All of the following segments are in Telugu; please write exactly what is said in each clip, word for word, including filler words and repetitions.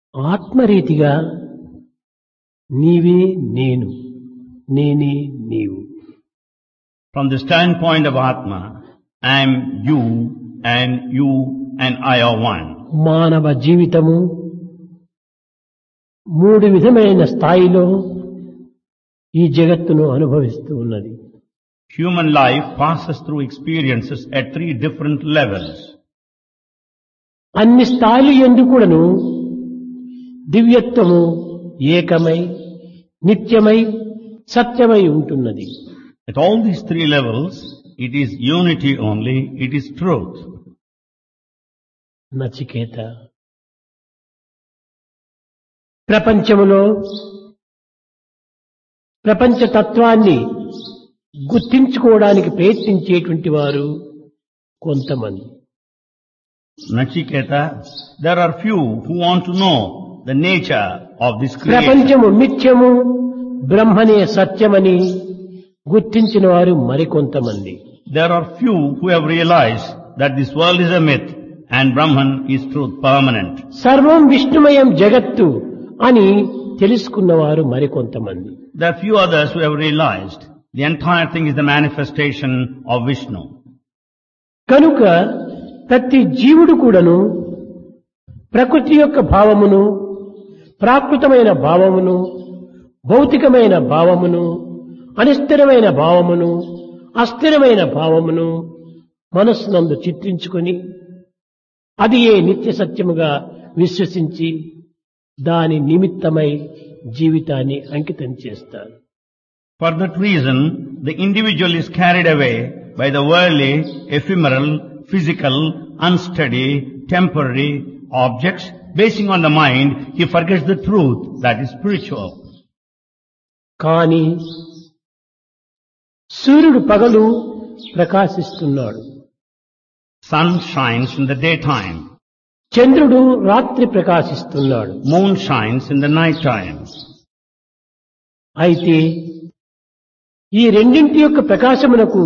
ఆత్మరీతిగా నీవే నేను, నేనే నీవు. From the standpoint of Atma, I am you and you and I are one. మానవ జీవితము మూడు విధమైన స్థాయిలో ఈ జగత్తును అనుభవిస్తూ ఉన్నది. Human life passes through experiences at three different levels. అన్ని స్థాయిలు యందు కూడాను దివ్యత్వము ఏకమై నిత్యమై సత్యమై ఉంటున్నది. At all these three levels, it is unity only, it is truth. Nachiketa, ప్రపంచములో ప్రపంచ తత్వాన్ని గుర్తించుకోవడానికి ప్రయత్నించేటువంటి వారు కొంతమంది. Nachiketa, there are few who want to know the nature of this creation. ప్రపంచము మిథ్యము, బ్రహ్మనే సత్యమని గుర్తించిన వారు మరికొంతమంది. There are few who have realized that this world is a myth and Brahman is truth, permanent. సర్వం విష్ణుమయం జగత్తు అని తెలుసుకున్నవారు మరికొంతమంది. There are few others who have realized the entire thing is the manifestation of Vishnu. కనుక ప్రతి జీవుడు కూడాను ప్రకృతి యొక్క భావమును, ప్రాకృతమైన భావమును, భౌతికమైన భావమును, అనిస్థిరమైన భావమును, అస్థిరమైన భావమును మనస్సునందు చిత్రించుకొని అది ఏ నిత్య సత్యముగా విశ్వసించి దాని నిమిత్తమై జీవితాన్ని అంకితం చేస్తారు. For that reason, the individual is carried away by the worldly, ephemeral, physical, unsteady, temporary objects. Basing on the mind, he forgets the truth that is spiritual. కానీ సూర్యుడు పగలు ప్రకాశిస్తున్నాడు, Sun shines in the daytime. చంద్రుడు రాత్రి ప్రకాశిస్తున్నాడు. Moon shines in the night time. అయితే ఈ రెండింటి యొక్క ప్రకాశమునకు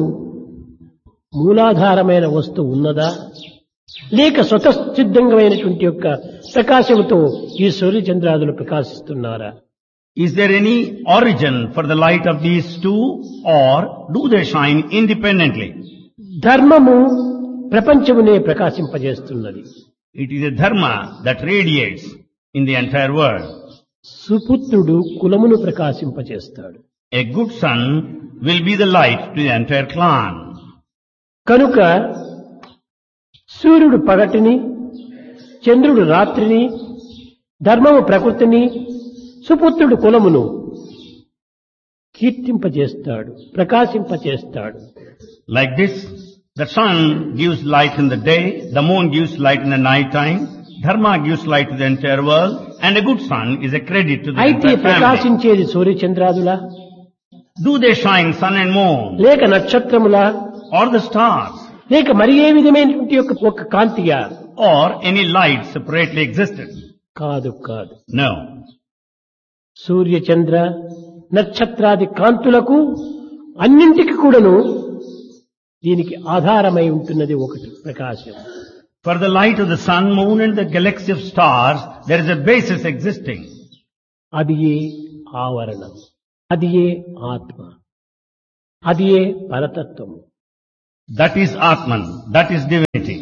మూలాధారమైన వస్తువు ఉన్నదా, లేక స్వతసిద్ధంగామైనటువంటి యొక్క ప్రకాశముతో ఈ సూర్యచంద్రాదులు ప్రకాశిస్తున్నారా? Is there any origin for the light of these two, or do they shine independently? ధర్మము ప్రపంచమునే ప్రకాశింపజేస్తున్నది. It is a dharma that radiates in the entire world. సుపుత్రుడు కులమును ప్రకాశింపజేస్తాడు. A good son will be the light to the entire clan. కనుక సూర్యుడు పగటిని, చంద్రుడు రాత్రిని, ధర్మము ప్రకృతిని, సుపుత్రుడు కులమును కీర్తింపజేస్తాడు, ప్రకాశింపజేస్తాడు. Like this, the sun gives light in the day, the moon gives light in the night time, dharma gives light to the entire world, and a good son is a credit to the అయితే entire family. ప్రకాశించేది సూర్యచంద్రాదులా, Do they shine sun and moon, లేక నక్షత్రములా, or the stars, లేక మరి ఏ విధమైనటువంటి యొక్క ఒక కాంతియా? or any light separately existed? కాదు కాదు. No. సూర్య చంద్ర నక్షత్రాది కాంతులకు అన్నింటికి కూడాను దీనికి ఆధారమై ఉంటున్నది ఒకటి ప్రకాశం. For the light of the sun, moon and the galaxy of stars, there is a basis existing. అది ఏ ఆవరణం, అది ఏ ఆత్మ, అది ఏ పరతత్వము. That is Atman, that is divinity.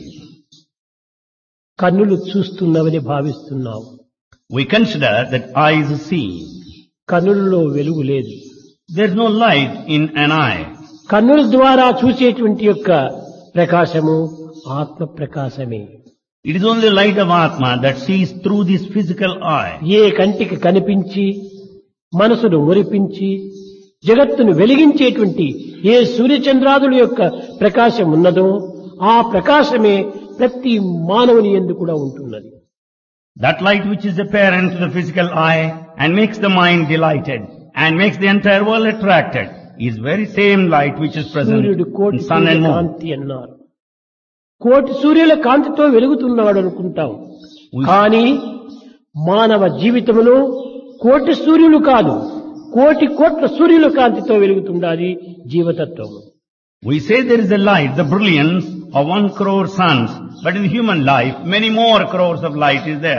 కన్నులు చూస్తున్నవని భావిస్తున్నావు. We consider that eyes see. కన్నులలో వెలుగు లేదు. There is no light in an eye. కన్నుల ద్వారా చూసేటువంటి యొక్క ప్రకాశము ఆత్మ ప్రకాశమే. It is only the light of Atma that sees through this physical eye. ఏ కంటికి కనిపించి మనసును మురిపించి జగత్తును వెలిగించేటువంటి ఏ సూర్యచంద్రాదుల యొక్క ప్రకాశం ఉన్నదో ఆ ప్రకాశమే ప్రతి మానవుని యందు కూడా ఉంటున్నది. That light which is apparent to the physical eye and makes the mind delighted and makes the entire world attracted is very same light which is present సూర్యుడు కోటి in sun and సూర్యుల moon. కాంతి అన్నారు. కోటి సూర్యుల కాంతితో వెలుగుతున్నాడు అనుకుంటాం. కానీ మానవ జీవితంలో కోటి సూర్యులు కాదు, కోటి కోట్ల సూర్యుల కాంతితో వెలుగుతుండాలి జీవతత్వం. We say there is a light, the brilliance of one crore suns, but in human life, many more crores of light is there.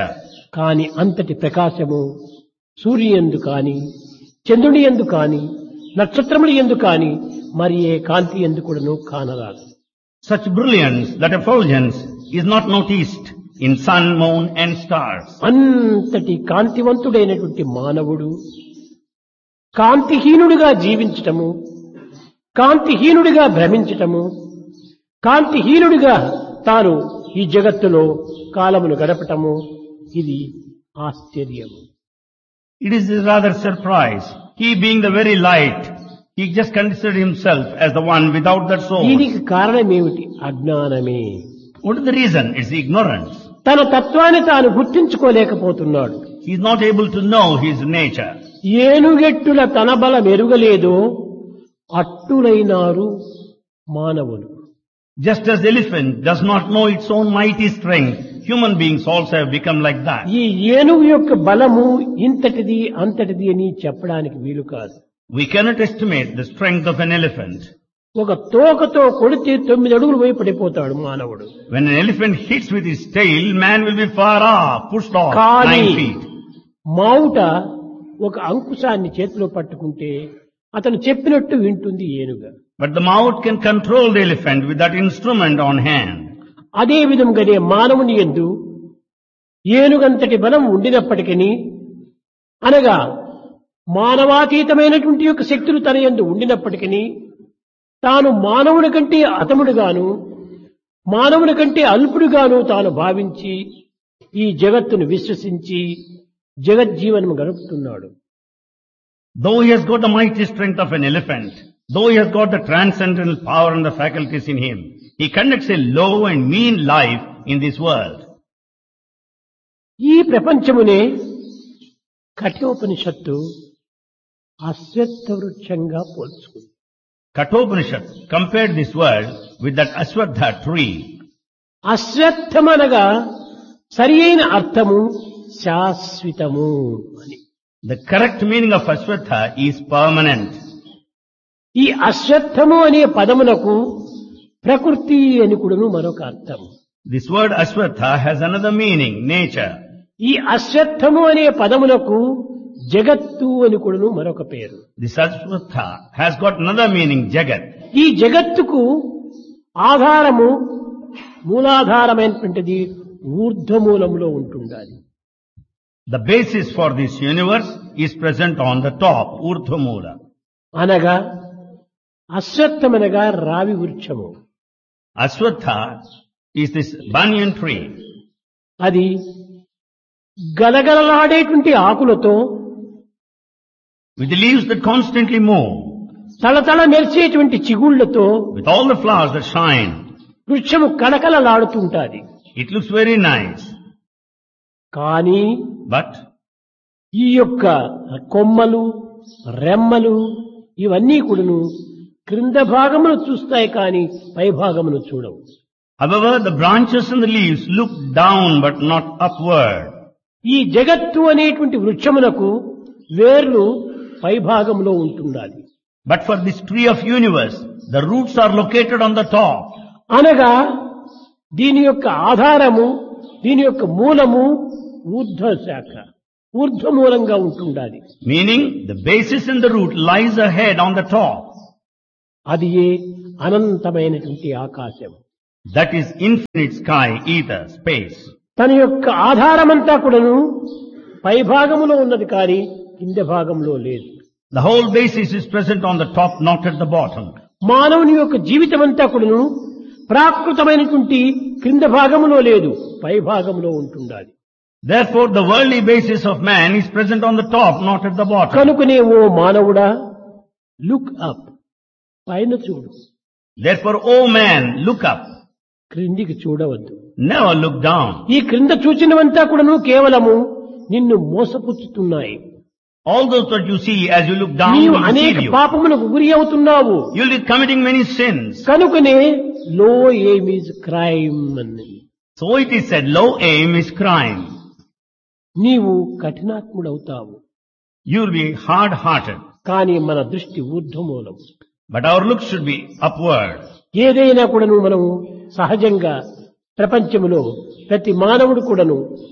కాని అంతటి ప్రకాశము సూర్యునియందు కాని చంద్రుని యందు కాని నక్షత్రముల యందు కాని మరి ఏ కాంతి యందు కూడాను కానరాదు. Such brilliance, that effulgence, is not noticed in sun, moon and stars. అంతటి కాంతివంతుడైనటువంటి మానవుడు కాంతిహీనుడిగా జీవించటము, కాంతిహీనుడిగా భ్రమించటము, కాంతిహీనుడిగా తాను ఈ జగత్తులో కాలమును గడపటము ఇది ఆశ్చర్యము. It is rather surprise. He being the very light, he just considered himself as the one without that soul. దీనికి కారణమేమిటి? అజ్ఞానమే. What is the reason? It's ignorance. తన తత్వాన్ని తాను గుర్తించుకోలేకపోతున్నాడు. He is not able to know his nature. ఏనుగెట్టుల తన బలం ఎరుగలేదో అట్టులైనారు మానవులు. Just as the elephant does not know its own mighty strength, human beings also have become like that. ఈ ఏనుగు యొక్క బలము ఇంతటిది అంతటిది అని చెప్పడానికి వీలు కాదు. We cannot estimate the strength of an elephant. ఒక తోకతో కొడితే తొమ్మిది అడుగులు పోయి పడిపోతాడు మానవుడు. When an elephant hits with his tail, man will be far off, pushed off కానీ nine feet. మావుట ఒక అంకుశాన్ని చేతిలో పట్టుకుంటే అతను చెప్పినట్టు వింటుంది ఏనుగ. But the mouth can control the elephant with that instrument on hand. అదే విధంగానే మానవుని యందు ఏనుగంతటి బలం ఉండినప్పటికీ, అనగా మానవాతీతమైనటువంటి యొక్క శక్తులు తన యందు ఉండినప్పటికీ తాను మానవుని కంటే అతముడుగాను మానవుని కంటే అల్పుడుగాను తాను భావించి ఈ జగత్తును విశ్వసించి జగజ్జీవనము గడుపుతున్నాడు. Though he has got the mighty strength of an elephant, though he has got the transcendental power and the faculties in him, he conducts a low and mean life in this world. ఈ ప్రపంచమునే కఠోపనిషత్తు అశ్వత్థ వృక్షంగా పోల్చుకుంది. Kathopanishad compared this world with that Aswatha tree. అశ్వత్థమనగా సరి అయిన అర్థము శాశ్వతము అని. The correct meaning of Aswatha is permanent. ఈ అశ్వత్థము అనే పదమునకు ప్రకృతి అని కూడాను మరొక అర్థం. This word Aswatha has another meaning, nature. ఈ అశ్వత్థము అనే పదమునకు జగత్తు అని కూడాను మరొక పేరు. This Aswatha has got another meaning, Jagat. ఈ జగత్తుకు ఆధారము మూలాధారమైనటువంటిది ఊర్ధ్వమూలంలో ఉంటుండాలి. The basis for this universe is present on the top, Urdhvamula. అనగా అశ్వత్థమనగా రావి వృక్షము. Aswatha is this banyan tree. అది గలగలలాడేటువంటి ఆకులతో, With the leaves that constantly move, తళతళ మెరిసేటువంటి చిగుళ్లతో with all the flowers that shine, వృక్షము కళకళలాడుతుంటాది. it looks very nice. కానీ But ఈ యొక్క కొమ్మలు రెమ్మలు ఇవన్నీ కూడాను క్రింద భాగమును చూస్తాయి కానీ పై భాగమును చూడవు. however, the branches and the leaves look down but not upward. ఈ జగత్తు అనేటువంటి వృక్షమునకు వేర్లు పై భాగంలో ఉంటుండాలి. But for this tree of universe, the roots are located on the top. అనగా దీని యొక్క ఆధారము, దీని యొక్క మూలము ఊర్ధ్వ శాఖ, ఊర్ధ్వ మూలంగా ఉంటుండాలి. Meaning, the basis and the root lies ahead on the top. అది ఏ అనంతమైనటువంటి ఆకాశం. That is infinite sky, ether, space. తన యొక్క ఆధారమంతా కూడాను పై భాగములో ఉన్నది కానీ కింద భాగంలో లేదు. The whole basis is present on the top, not at the bottom. మానవుని యొక్క జీవితం అంతా కూడాను ప్రాకృతమైనటువంటి క్రింద భాగములో లేదు, పై భాగంలో ఉంటుండాలి. Therefore, the worldly basis of man is present on the top, not at the bottom. కనుకనే ఓ మానవుడా, లుక్ అప్, పైన చూడు. Therefore, O man, look up. క్రిందికి చూడవద్దు. Never look down. ఈ క్రింద చూచినవంతా కూడాను కేవలము నిన్ను మోసపుచ్చుతున్నాయి. All those that you see as you look down నీవు will అనేక deceive you. పాపములకు గురి అవుతున్నావు. You'll be committing many sins. కనుకనే లో ఎయిమ్ ఈజ్ క్రైమ్ అని. So it is said, low aim is crime. నీవు కఠినాత్ముడవుతావు. You'll be hard-hearted. కానీ మన దృష్టి ఊర్ధ్వమూలం. But our look should be upward. ఏదైనా కూడాను మనము సహజంగా ప్రపంచములో ప్రతి మానవుడు కూడాను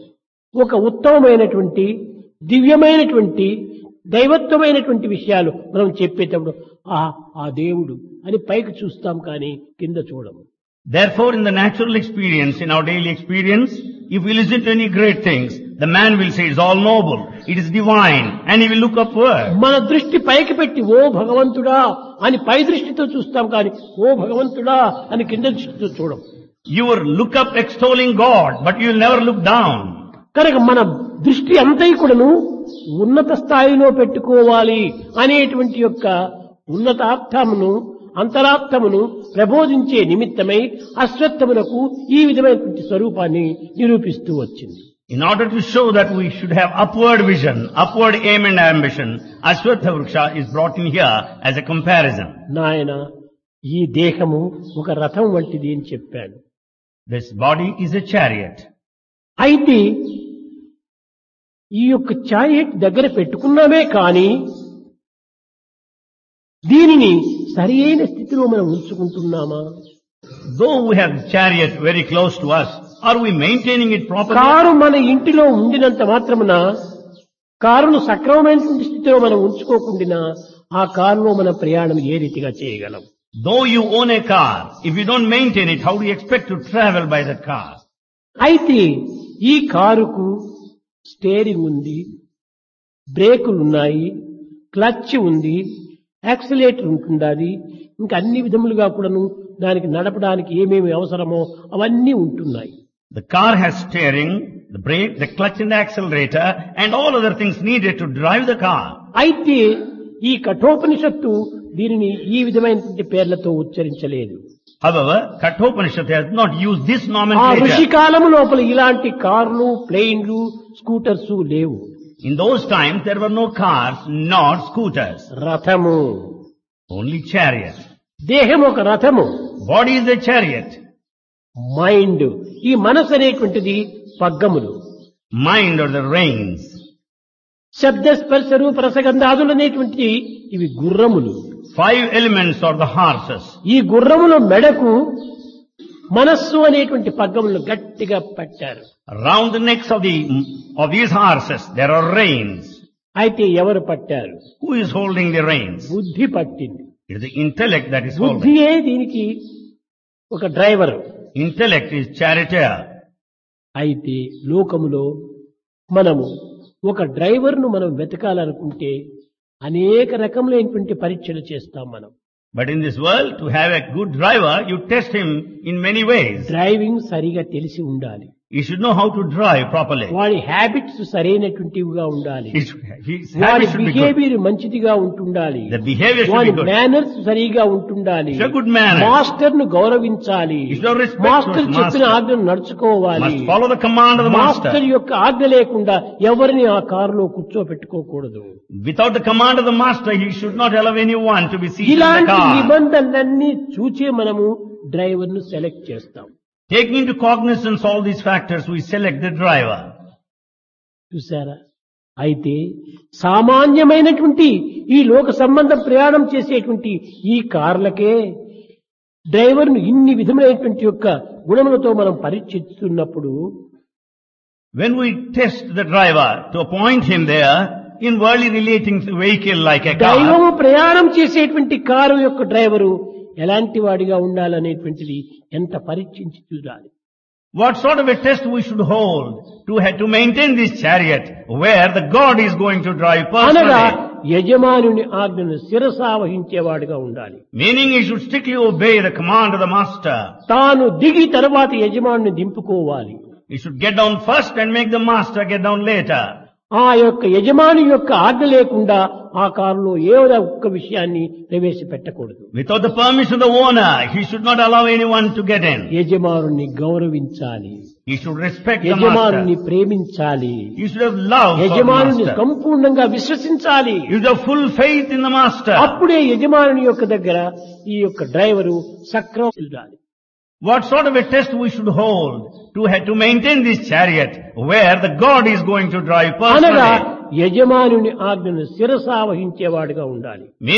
ఒక ఉత్తమమైనటువంటి దివ్యమైనటువంటి దైవత్వమైనటువంటి విషయాలు మనం చెప్పేటప్పుడు ఆ ఆ దేవుడు అని పైకి చూస్తాం కానీ కింద చూడము. Therefore, in the natural experience, in our daily experience, if we listen to any great things, the man will say it's all noble, it is divine, and he will look upward. మన దృష్టి పైకి పెట్టి ఓ భగవంతుడా అని పై దృష్టితో చూస్తాం కానీ ఓ భగవంతుడా అని కింద దృష్టితో చూడం. You will look up extolling God, but you will never look down. కనుక మన దృష్టి అంతా కూడాను ఉన్నత స్థాయిలో పెట్టుకోవాలి అనేటువంటి యొక్క ఉన్నతార్థమును అంతరార్థమును ప్రబోధించే నిమిత్తమై అశ్వత్థమునకు ఈ విధమైనటువంటి స్వరూపాన్ని నిరూపిస్తూ వచ్చింది. In order to show that we should have upward vision, upward aim and ambition, Ashwatha Vriksha is brought in here as a comparison. నాయన ఈ దేహము ఒక రథం వంటిది అని చెప్పాడు. This body is a chariot. అయితే ఈ యొక్క చారియట్ దగ్గర పెట్టుకున్నామే కానీ దీనిని సరి అయిన స్థితిలో మనం ఉంచుకుంటున్నామా? Though we have the chariot very close to us, are we maintaining it properly? Car మన ఇంటిలో ఉండినంత మాత్రమున కారును సక్రమమైనటువంటి స్థితిలో మనం ఉంచుకోకుండా ఆ కారులో మన ప్రయాణం ఏ రీతిగా చేయగలం? Though you own a car, if you don't maintain it, how do you expect to travel by that car? అయితే ఈ కారుకు స్టీరింగ్ ఉంది, బ్రేకులు ఉన్నాయి, క్లచ్ ఉంది, యాక్సిలేటర్ ఉంటుండాలి, ఇంకా అన్ని విధములుగా కూడాను దానికి నడపడానికి ఏమేమి అవసరమో అవన్నీ ఉంటున్నాయి. The car has steering, the brake, the clutch and the accelerator and all other things needed to drive the car. అయితే ఈ కఠోపనిషత్తు దీనిని ఈ విధమైనటువంటి పేర్లతో ఉచ్చరించలేదు. However, Kathopanishad has not used this ఆ nomenclature. ఋషి కాలము లోపల ఇలాంటి కార్లు, ప్లేన్లు, స్కూటర్స్ లేవు. In those times there were no cars, nor scooters, రథము, only chariots. దేహం ఒక రథము, Body is a chariot. Mind ఈ మనసు అనేటువంటిది పగ్గములు, Mind are the reins. శబ్ద స్పర్శ రూప రసగంధాదులు అనేటువంటి ఇవి గుర్రములు. Five elements are the horses. ఈ గుర్రముల మెడకు మనస్సు అనేటువంటి పగ్గములు గట్టిగా పట్టారు. Around the necks of the of these horses there are reins. అయితే ఎవరు పట్టారు? Who is holding the reins? బుద్ధి పట్టింది. It is the intellect that is holding. బుద్ధియే దీనికి ఒక డ్రైవర్. Intellect is charioteer. అయితే లోకములో మనము ఒక డ్రైవర్ను మనం వెతకాలనుకుంటే అనేక రకములైనటువంటి పరీక్షలు చేస్తాం మనం. But in this world, to have a good driver, you test him in many ways. Driving సరిగా తెలిసి ఉండాలి. He should know how to drive properly. వాడి హ్యాబిట్స్ సరైనటువంటివిగా ఉండాలి. His, his వాడి habit should be good. Behaviour మంచిదిగా ఉంటుండాలి. The behavior should వాడి be good. మేనర్స్ సరిగా ఉంటుండాలి. He should have good manners. Master ను గౌరవించాలి. He should have respect for master his చెప్పిన master. ఆజ్ఞను నడుచుకోవాలి. Must follow the command of the master master. యొక్క ఆజ్ఞ లేకుండా ఎవరిని ఆ కారులో కూర్చోపెట్టుకోకూడదు. Without the command of the master, he should not allow anyone to be seated in the ఇలాంటి car. నిబంధనలన్నీ చూచే మనము డ్రైవర్ ను సెలెక్ట్ చేస్తాం. Taking into cognizance all these factors, we select the driver. చూసారా? అయితే సామాన్యమైనటువంటి ఈ లోక సంబంధం ప్రయాణం చేసేటువంటి ఈ కార్లకే డ్రైవర్ ను ఇన్ని విధములైనటువంటి యొక్క గుణములతో మనం పరీక్షిస్తున్నప్పుడు When we test the driver to appoint him there, in worldly relating to vehicle like a car, దైవము ప్రయాణం చేసేటువంటి కారు యొక్క డ్రైవరు ఎలాంటి వాడిగా ఉండాలనేటువంటిది ఎంత పరీక్షించి చూడాలి. what sort of a test we should hold to have to maintain this chariot where the God is going to drive అనగా personally? యజమానుని ఆజ్ఞను శిరసావహించేవాడిగా ఉండాలి. Meaning he should strictly obey the command of the master. తాను దిగి తర్వాత యజమానుని దింపుకోవాలి. He should get down first and make the master get down later. ఆ యొక్క యజమాని యొక్క ఆజ్ఞ లేకుండా ఆ కారులో ఏదో ఒక్క విషయాన్ని ప్రవేశపెట్టకూడదు. Without the permission of the owner, he should not allow anyone to get in. యజమానుని గౌరవించాలి. He should respect the యజమానుని master. ప్రేమించాలి. He should have love for the యజమానుని master. సంపూర్ణంగా విశ్వసించాలి. He should have full faith in the master. అప్పుడే యజమానుని యొక్క దగ్గర ఈ యొక్క డ్రైవరు సక్రమం ఉండాలి. What sort of a test we should hold to have to maintain this chariot where the God is going to drive అనగా personally? యజమానుని ఆజ్ఞను శిరసావహించేవాడిగా ఉండాలి.